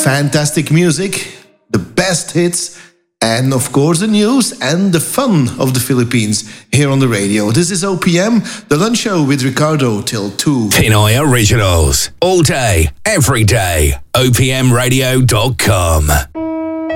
fantastic music, the best hits, and of course the news and the fun of the Philippines here on the radio. This is OPM, the lunch show with Ricardo till 2. Pinoy Originals. All day, every day. OPMradio.com.